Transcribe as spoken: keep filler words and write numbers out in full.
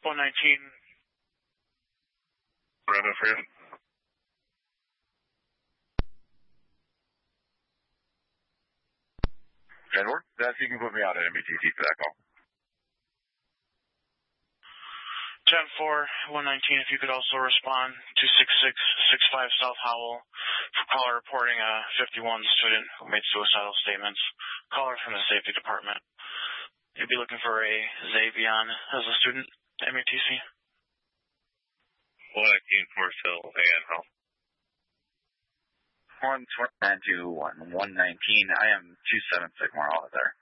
one nineteen. Brandon for you. Edward, that's you can put me out at M B T C for that call. ten four, one nineteen, if you could also respond to six six six five South Howell for caller reporting a fifty-one student who made suicidal statements. Caller from the safety department. You'd be looking for a Xavion as a student at M A T C. one nineteen for Phil and Hal. one twenty-nine to one nineteen. I am two seven Sigma out there.